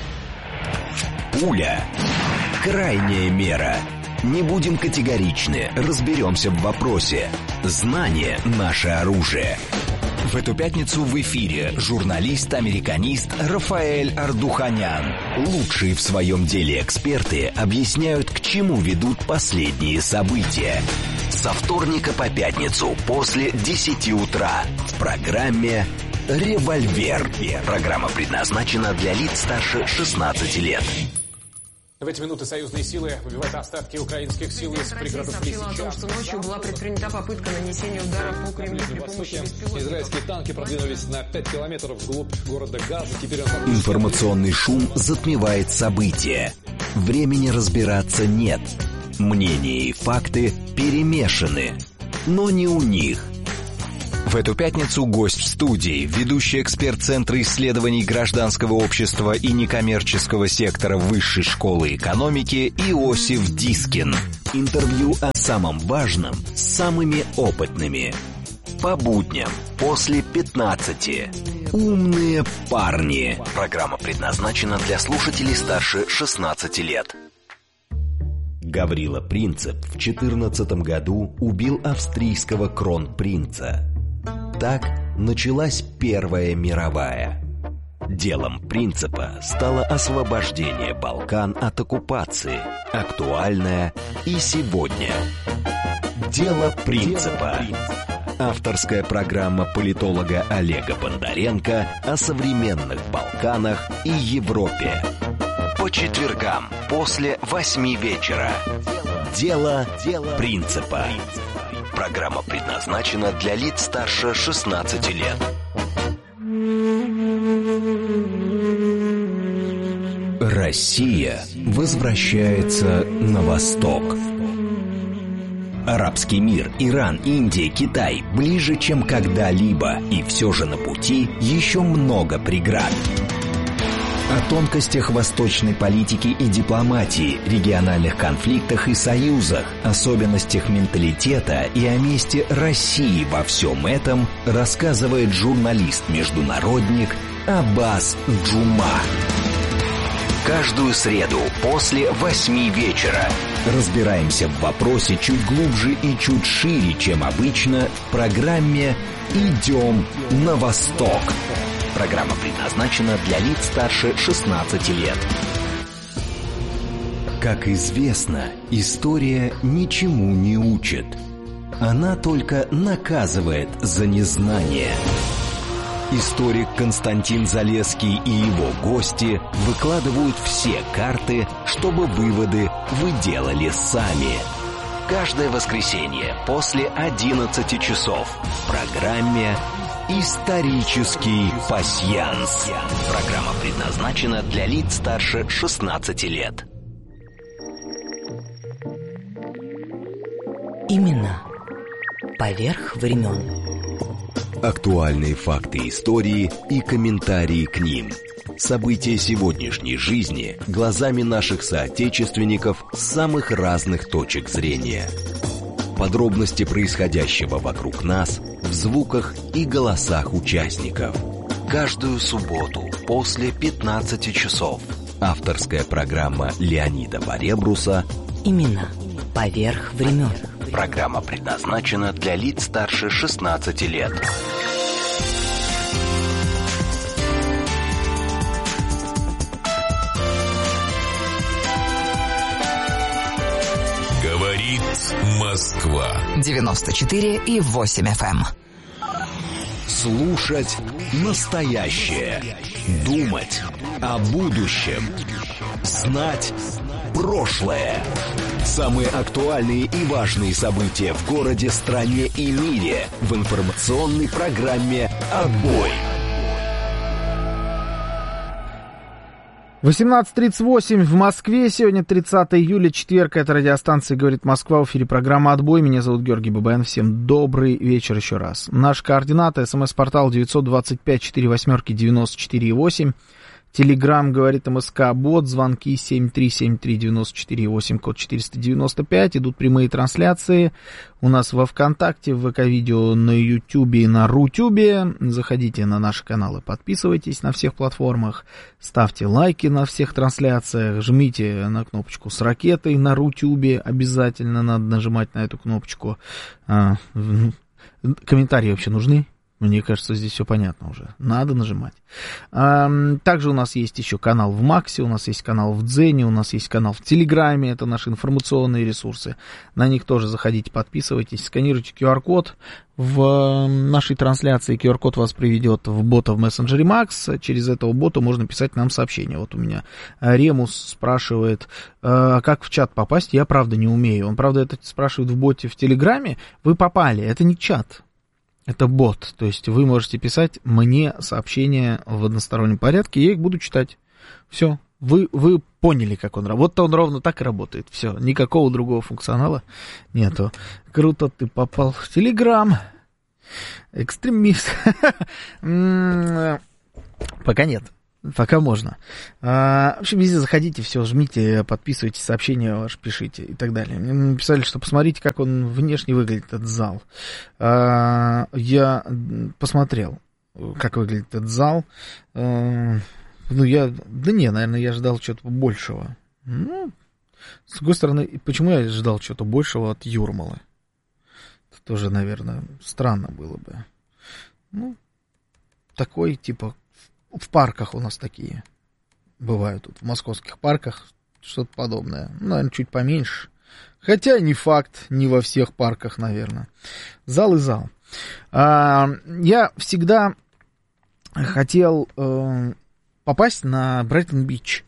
Пуля. Крайняя мера. Не будем категоричны, разберемся в вопросе. Знание – наше оружие. В эту пятницу в эфире журналист-американист Рафаэль Ардуханян. Лучшие в своем деле эксперты объясняют, к чему ведут последние события. Со вторника по пятницу после 10 утра в программе «Револьвер». Программа предназначена для лиц старше 16 лет. В эти минуты союзные силы выбивают остатки украинских сил из пригородов сообщила о том, что ночью была предпринята попытка нанесения удара по Кремлю при помощи беспилотников. Израильские танки продвинулись на 5 километров вглубь города Газа. Теперь Информационный шум затмевает события. Времени разбираться нет. Мнения и факты перемешаны. Но не у них. В эту пятницу гость в студии, ведущий эксперт Центра исследований гражданского общества и некоммерческого сектора Высшей школы экономики Иосиф Дискин. Интервью о самом важном с самыми опытными. По будням после 15. Умные парни. Программа предназначена для слушателей старше 16 лет. Гаврила Принцип в 14 году убил австрийского кронпринца. Так началась Первая мировая. Делом Принципа стало освобождение Балкан от оккупации, актуальное и сегодня. Дело Принципа. Авторская программа политолога Олега Бондаренко о современных Балканах и Европе. По четвергам после 8 вечера. Дело Принципа. Программа предназначена для лиц старше 16 лет. Россия возвращается на восток. Арабский мир, Иран, Индия, Китай ближе, чем когда-либо, и все же на пути еще много преград. О тонкостях восточной политики и дипломатии, региональных конфликтах и союзах, особенностях менталитета и о месте России во всем этом рассказывает журналист-международник Аббас Джума. Каждую среду после 8 вечера разбираемся в вопросе чуть глубже и чуть шире, чем обычно, в программе «Идем на восток». Программа предназначена для лиц старше 16 лет. Как известно, история ничему не учит. Она только наказывает за незнание. Историк Константин Залесский и его гости выкладывают все карты, чтобы выводы вы делали сами. Каждое воскресенье после 11 часов в программе «Исторический пасьянс». Программа предназначена для лиц старше 16 лет. Имена поверх времен. Актуальные факты истории и комментарии к ним. События сегодняшней жизни глазами наших соотечественников с самых разных точек зрения. Подробности происходящего вокруг нас в звуках и голосах участников. Каждую субботу после 15 часов. Авторская программа Леонида Баребруса «Имена поверх времен». Программа предназначена для лиц старше 16 лет. Говорит Москва. 94,8 FM. Слушать настоящее. Думать о будущем. Знать прошлое. Самые актуальные и важные события в городе, стране и мире в информационной программе «Отбой». 18:38 в Москве. Сегодня 30 июля, четверг. Это радиостанция «Говорит Москва». В эфире программа «Отбой». Меня зовут Георгий Бабаян. Всем добрый вечер еще раз. Наши координаты. СМС-портал 925-48-94-8. Телеграм «Говорит МСК», бот, звонки 7373948, код 495. Идут прямые трансляции у нас во ВКонтакте, в ВК-видео, на Ютубе и на Рутюбе. Заходите на наши каналы, подписывайтесь на всех платформах, ставьте лайки на всех трансляциях, жмите на кнопочку с ракетой на Рутюбе, обязательно надо нажимать на эту кнопочку. Комментарии вообще нужны? Мне кажется, здесь все понятно уже. Надо нажимать. Также у нас есть еще канал в Максе, у нас есть канал в Дзене, у нас есть канал в Телеграме. Это наши информационные ресурсы. На них тоже заходите, подписывайтесь, сканируйте QR-код. В нашей трансляции QR-код вас приведет в бота в мессенджере Макс. Через этого бота можно писать нам сообщение. Вот у меня Ремус спрашивает, как в чат попасть. Я, правда, не умею. Он, правда, это спрашивает в боте в Телеграме. Вы попали. Это не чат. Это бот, то есть вы можете писать мне сообщения в одностороннем порядке, я их буду читать. Все, вы поняли, как он работает. Вот он ровно так и работает. Все, никакого другого функционала нету. Круто, ты попал в Телеграм. Экстремист. Пока нет. Пока можно. В общем, везде заходите, все, жмите, подписывайтесь, сообщения ваши пишите и так далее. Мне написали, что посмотрите, как он внешне выглядит, этот зал. Я посмотрел, как выглядит этот зал. Наверное, я ждал чего-то большего. С другой стороны, почему я ждал чего-то большего от Юрмалы? Это тоже, наверное, странно было бы. Такой, типа, в парках у нас такие бывают, тут в московских парках что-то подобное. Наверное, чуть поменьше. Хотя не факт, не во всех парках, наверное. Зал и зал. Я всегда хотел попасть на Брайтон-Бич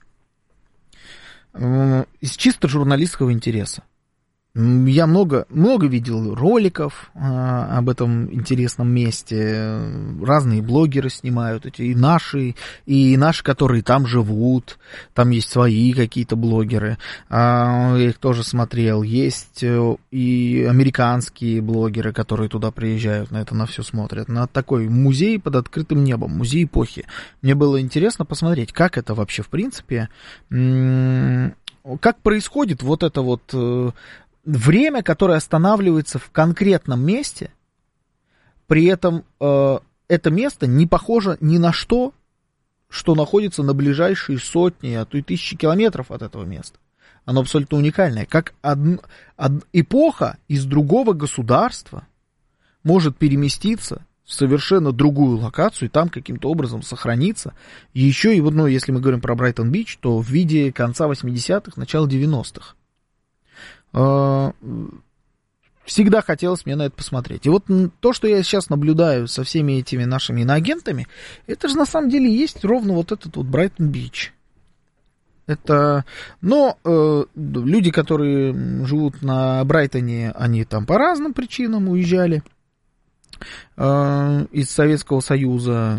из чисто журналистского интереса. Я много видел роликов об этом интересном месте. Разные блогеры снимают эти, и наши, которые там живут. Там есть свои какие-то блогеры. Я их тоже смотрел. Есть и американские блогеры, которые туда приезжают, на это на все смотрят. На такой музей под открытым небом, музей эпохи. Мне было интересно посмотреть, как это вообще в принципе, как происходит вот это вот время, которое останавливается в конкретном месте, при этом это место не похоже ни на что, что находится на ближайшие сотни, а то и тысячи километров от этого места. Оно абсолютно уникальное. Как эпоха из другого государства может переместиться в совершенно другую локацию и там каким-то образом сохраниться. И еще и вот, если мы говорим про Брайтон-Бич, то в виде конца 80-х, начала 90-х. Всегда хотелось мне на это посмотреть. И вот то, что я сейчас наблюдаю со всеми этими нашими иноагентами, это же на самом деле есть ровно вот этот вот Брайтон-Бич. Это, люди, которые живут на Брайтоне, они там по разным причинам уезжали из Советского Союза.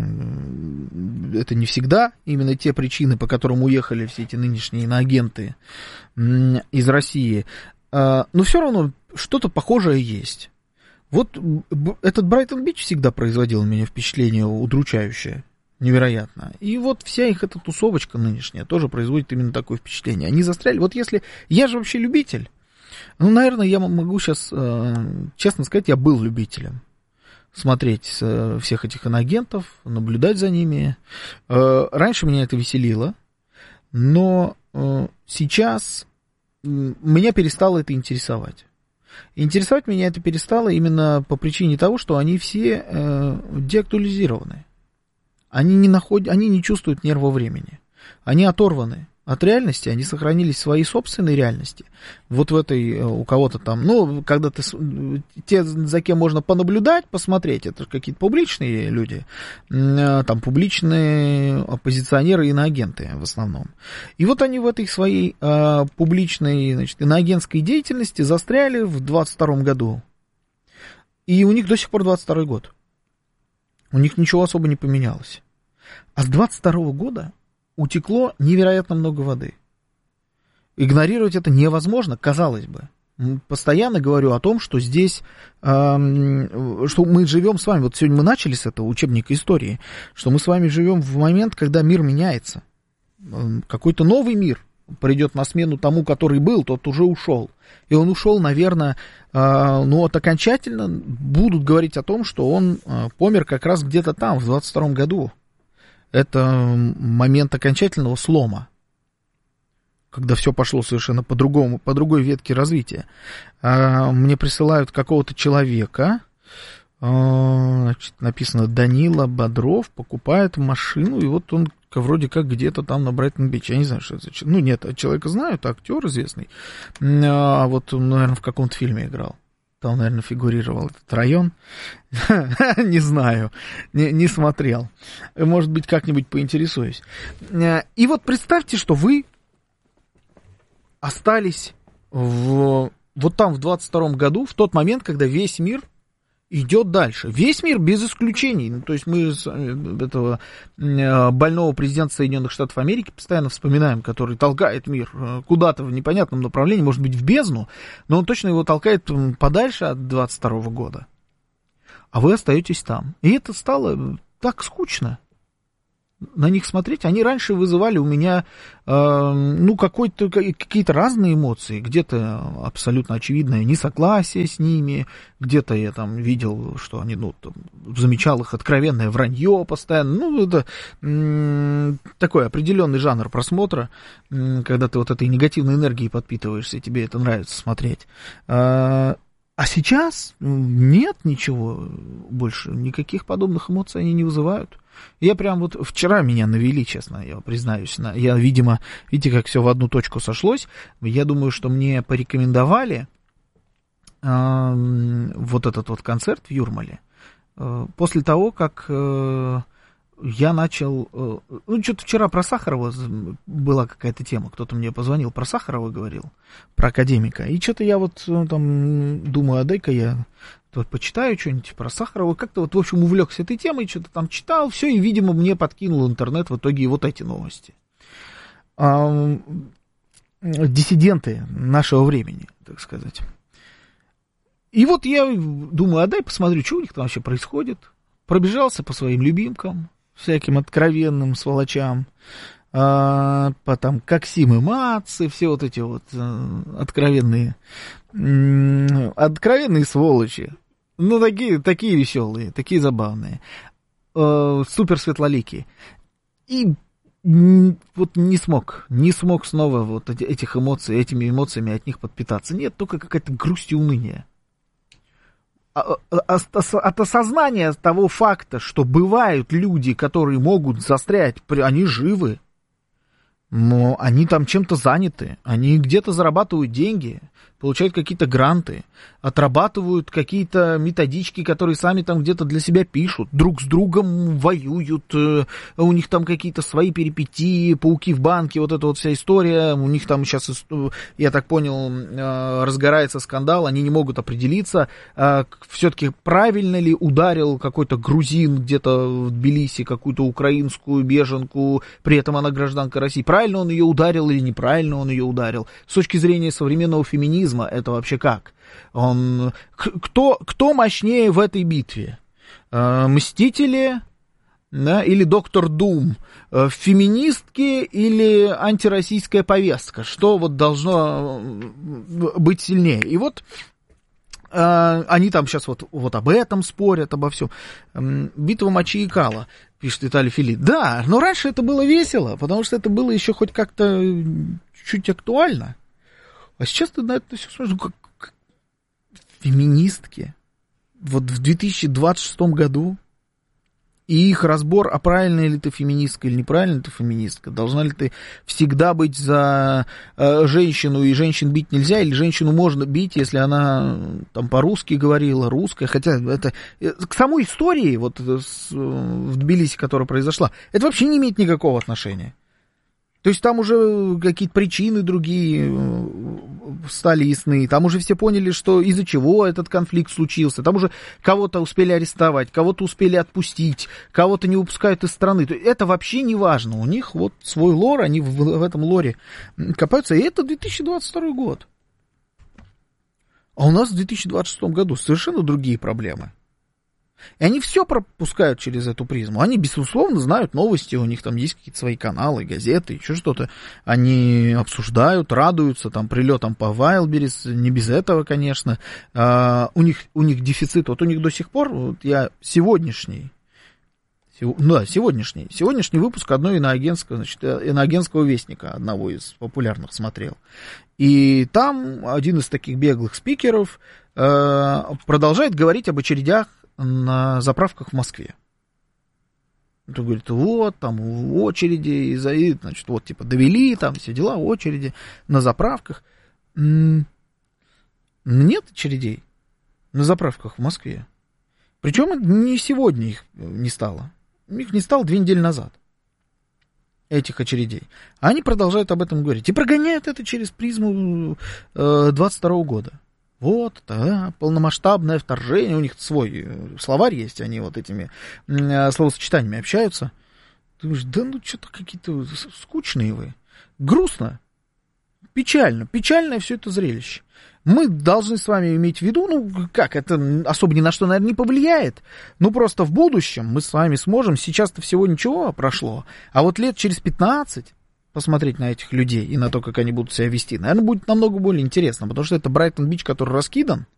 Это не всегда именно те причины, по которым уехали все эти нынешние иноагенты из России. Но все равно что-то похожее есть. Вот этот Брайтон-Бич всегда производил у меня впечатление удручающее, невероятно. И вот вся их эта тусовочка нынешняя тоже производит именно такое впечатление. Они застряли. Вот если... Я же вообще любитель. Наверное, я могу сейчас, честно сказать, я был любителем. Смотреть всех этих иноагентов, наблюдать за ними. Раньше меня это веселило, но сейчас... Меня перестало это интересовать. Интересовать меня это перестало именно по причине того, что они все деактуализированы. Они не чувствуют нерва времени. Они оторваны от реальности, они сохранились в своей собственной реальности. Вот в этой у кого-то там, когда те, за кем можно понаблюдать, посмотреть, это какие-то публичные люди, там публичные оппозиционеры и иноагенты в основном. И вот они в этой своей публичной, иноагентской деятельности застряли в 22 году. И у них до сих пор 22 год. У них ничего особо не поменялось. А с 22 года утекло невероятно много воды. Игнорировать это невозможно, казалось бы. Постоянно говорю о том, что здесь, что мы живем с вами, вот сегодня мы начали с этого учебника истории, что мы с вами живем в момент, когда мир меняется. Какой-то новый мир придет на смену тому, который был, тот уже ушел. И он ушел, наверное, вот окончательно будут говорить о том, что он помер как раз где-то там, в 22 году. Это момент окончательного слома, когда все пошло совершенно по-другому, по другой ветке развития. Мне присылают какого-то человека, Значит, написано: Данила Бодров покупает машину, и вот он вроде как где-то там на Брайтон-Бич. Я не знаю, что это. Ну, нет, человека знаю, это актер известный. А вот он, наверное, в каком-то фильме играл. Там, наверное, фигурировал этот район. Не знаю, не смотрел. Может быть, как-нибудь поинтересуюсь. И вот представьте, что вы остались вот там в 22-м году, в тот момент, когда весь мир идет дальше. Весь мир без исключений. Ну, то есть мы этого больного президента Соединенных Штатов Америки постоянно вспоминаем, который толкает мир куда-то в непонятном направлении, может быть, в бездну, но он точно его толкает подальше от 22-го года. А вы остаетесь там. И это стало так скучно на них смотреть. Они раньше вызывали у меня какие-то разные эмоции. Где-то абсолютно очевидное несогласие с ними, где-то я там видел, что они, замечал их откровенное вранье постоянно. Это такой определенный жанр просмотра, когда ты вот этой негативной энергией подпитываешься, и тебе это нравится смотреть. А сейчас нет ничего больше, никаких подобных эмоций они не вызывают. Я прям вот вчера меня навели, честно, я признаюсь. Я, видимо, видите, как все в одну точку сошлось. Я думаю, что мне порекомендовали вот этот вот концерт в Юрмале после того, как я начал... что-то вчера про Сахарова была какая-то тема, кто-то мне позвонил, про Сахарова говорил, про академика. И что-то я вот там думаю, дай-ка я почитаю что-нибудь про Сахарова. Как-то вот, в общем, увлекся этой темой, что-то там читал, все, и, видимо, мне подкинул интернет в итоге вот эти новости. Диссиденты нашего времени, так сказать. И вот я думаю, дай посмотрю, что у них там вообще происходит. Пробежался по своим любимкам, всяким откровенным сволочам, потом Коксим и Матцы, все вот эти вот откровенные сволочи. Такие веселые, такие забавные, супер светлоликие. И вот не смог снова вот этими эмоциями от них подпитаться. Нет, только какая-то грусть и уныние. От осознания того факта, что бывают люди, которые могут застрять, они живы, но они там чем-то заняты, они где-то зарабатывают деньги, получают какие-то гранты, отрабатывают какие-то методички, которые сами там где-то для себя пишут, друг с другом воюют, у них там какие-то свои перипетии, пауки в банке, вот эта вот вся история, у них там сейчас, я так понял, разгорается скандал, они не могут определиться, все-таки правильно ли ударил какой-то грузин где-то в Тбилиси, какую-то украинскую беженку, при этом она гражданка России, правильно он ее ударил или неправильно он ее ударил, с точки зрения современного феминизма, это вообще как? Кто мощнее в этой битве? Мстители, да, или Доктор Дум? Феминистки или антироссийская повестка? Что вот должно быть сильнее? И вот они там сейчас вот об этом спорят, обо всем. Битва мочи и кала, пишет Виталий Филипп. Да, но раньше это было весело, потому что это было еще хоть как-то чуть актуально. А сейчас ты на это все смотришь, как феминистки. Вот в 2026 году и их разбор, а правильная ли ты феминистка или неправильная ты феминистка, должна ли ты всегда быть за женщину, и женщин бить нельзя, или женщину можно бить, если она там по-русски говорила, русская, хотя это к самой истории вот в Тбилиси, которая произошла, это вообще не имеет никакого отношения. То есть там уже какие-то причины другие стали ясны, там уже все поняли, что из-за чего этот конфликт случился, там уже кого-то успели арестовать, кого-то успели отпустить, кого-то не выпускают из страны. Это вообще не важно, у них вот свой лор, они в этом лоре копаются, и это 2022 год. А у нас в 2026 году совершенно другие проблемы. И они все пропускают через эту призму. Они, безусловно, знают новости, у них там есть какие-то свои каналы, газеты, еще что-то. Они обсуждают, радуются там прилетам по Вайлдберрис, не без этого, конечно. У них дефицит, вот у них до сих пор, вот я сегодняшний выпуск одного иноагентского вестника, одного из популярных смотрел. И там один из таких беглых спикеров продолжает говорить об очередях на заправках в Москве. Он говорит, вот, там, в очереди, значит, вот, типа, довели, там, все дела, очереди на заправках. Нет очередей на заправках в Москве. Причем не сегодня их не стало. Их не стало 2 недели назад. Этих очередей. А они продолжают об этом говорить. И прогоняют это через призму 22 года. Вот, да, полномасштабное вторжение. У них свой словарь есть, они вот этими словосочетаниями общаются. Ты говоришь, да ну что-то какие-то скучные вы. Грустно. Печально. Печальное все это зрелище. Мы должны с вами иметь в виду, ну, как, это особо ни на что, наверное, не повлияет. Ну, просто в будущем мы с вами сможем, сейчас-то всего ничего прошло, а вот лет через 15 посмотреть на этих людей и на то, как они будут себя вести, наверное, будет намного более интересно, потому что это Брайтон-Бич, который раскидан,